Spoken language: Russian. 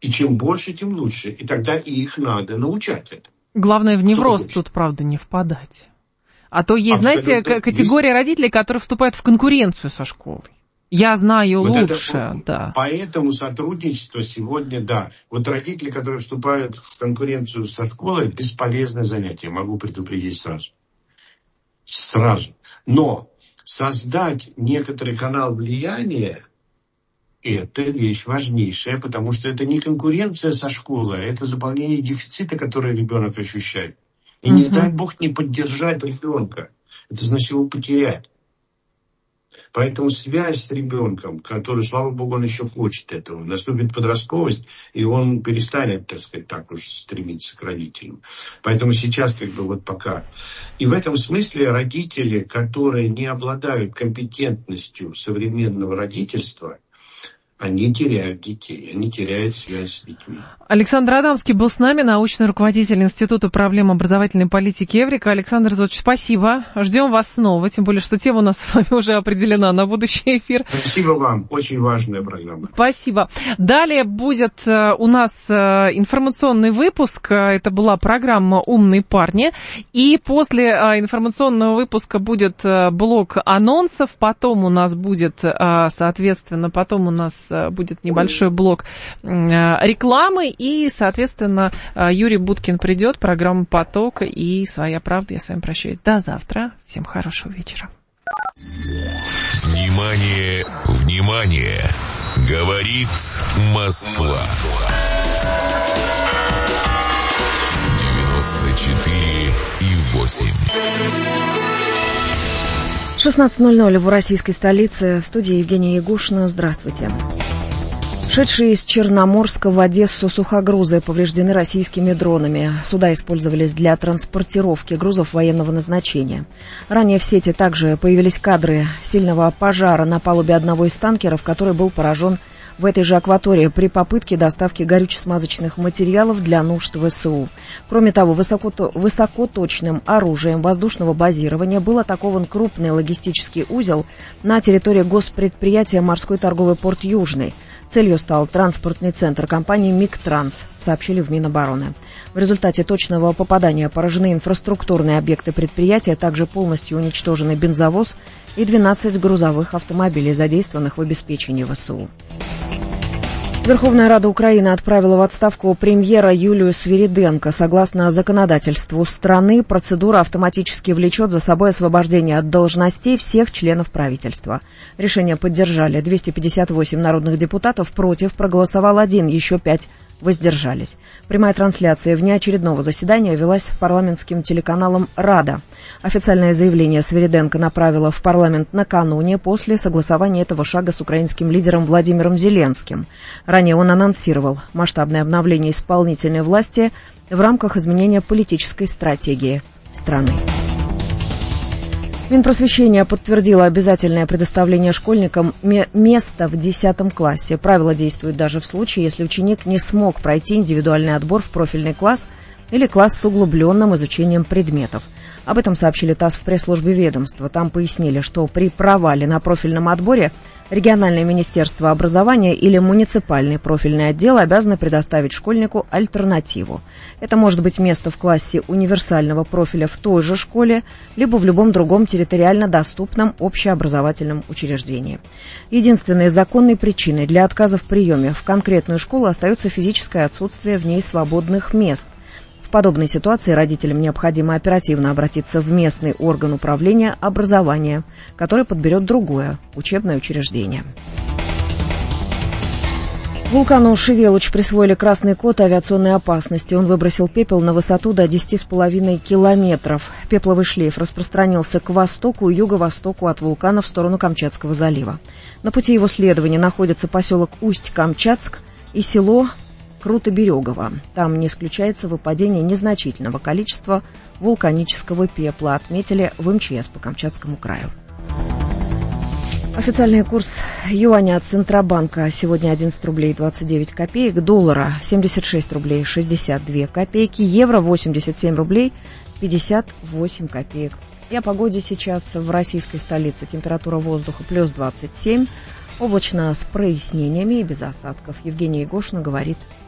И чем больше, тем лучше. И тогда их надо научать этому. Главное, в невроз тут, правда, не впадать. А то есть, знаете, категория родителей, которые вступают в конкуренцию со школой. Я знаю вот лучше, да. Поэтому сотрудничество сегодня, да. Вот родители, которые вступают в конкуренцию со школой, бесполезное занятие, могу предупредить сразу. Сразу. Но создать некоторый канал влияния, это вещь важнейшая, потому что это не конкуренция со школой, а это заполнение дефицита, который ребенок ощущает. И не дай бог не поддержать ребенка. Это значит его потерять. Поэтому связь с ребенком, который, слава богу, он еще хочет этого, наступит подростковость, и он перестанет, так сказать, так уж стремиться к родителям. Поэтому сейчас вот пока. И в этом смысле родители, которые не обладают компетентностью современного родительства, они теряют детей, они теряют связь с детьми. Александр Адамский был с нами, научный руководитель Института проблем образовательной политики Эврика. Александр Зодович, спасибо. Ждем вас снова, тем более, что тема у нас с вами уже определена на будущий эфир. Спасибо вам, очень важная программа. Спасибо. Далее будет у нас информационный выпуск. Это была программа «Умные парни». И после информационного выпуска будет блок анонсов. Потом у нас будет, соответственно, будет небольшой блок рекламы. И, соответственно, Юрий Буткин придет, программа «Поток» и «Своя правда». Я с вами прощаюсь. До завтра. Всем хорошего вечера. Внимание, внимание! Говорит Москва. 94,8. 16:00 в российской столице. В студии Евгения Ягушина. Здравствуйте. Шедшие из Черноморска в Одессу сухогрузы повреждены российскими дронами. Суда использовались для транспортировки грузов военного назначения. Ранее в сети также появились кадры сильного пожара на палубе одного из танкеров, который был поражен в этой же акватории при попытке доставки горюче-смазочных материалов для нужд ВСУ. Кроме того, высокоточным оружием воздушного базирования был атакован крупный логистический узел на территории госпредприятия «Морской торговый порт Южный». Целью стал транспортный центр компании «Мигтранс», сообщили в Минобороны. В результате точного попадания поражены инфраструктурные объекты предприятия, также полностью уничтожены бензовоз и 12 грузовых автомобилей, задействованных в обеспечении ВСУ. Верховная Рада Украины отправила в отставку премьера Юлию Свириденко. Согласно законодательству страны, процедура автоматически влечет за собой освобождение от должностей всех членов правительства. Решение поддержали 258 народных депутатов, против проголосовал 1, еще 5 воздержались. Прямая трансляция внеочередного заседания велась парламентским телеканалом «Рада». Официальное заявление Свириденко направила в парламент накануне после согласования этого шага с украинским лидером Владимиром Зеленским. Ранее он анонсировал масштабное обновление исполнительной власти в рамках изменения политической стратегии страны. Минпросвещение подтвердило обязательное предоставление школьникам места в 10 классе. Правило действует даже в случае, если ученик не смог пройти индивидуальный отбор в профильный класс или класс с углубленным изучением предметов. Об этом сообщили ТАСС в пресс-службе ведомства. Там пояснили, что при провале на профильном отборе региональное министерство образования или муниципальный профильный отдел обязаны предоставить школьнику альтернативу. Это может быть место в классе универсального профиля в той же школе, либо в любом другом территориально доступном общеобразовательном учреждении. Единственной законной причиной для отказа в приеме в конкретную школу остается физическое отсутствие в ней свободных мест. В подобной ситуации родителям необходимо оперативно обратиться в местный орган управления образования, который подберет другое учебное учреждение. Вулкану Шевелуч присвоили красный код авиационной опасности. Он выбросил пепел на высоту до 10,5 километров. Пепловый шлейф распространился к востоку и юго-востоку от вулкана в сторону Камчатского залива. На пути его следования находится поселок Усть-Камчатск и село Крутоберегово. Там не исключается выпадение незначительного количества вулканического пепла, отметили в МЧС по Камчатскому краю. Официальный курс юаня от Центробанка сегодня 11 рублей 29 копеек, доллара 76 рублей 62 копейки, евро 87 рублей 58 копеек. И о погоде сейчас в российской столице. Температура воздуха плюс 27, облачно с прояснениями и без осадков. Евгения Ягушина говорит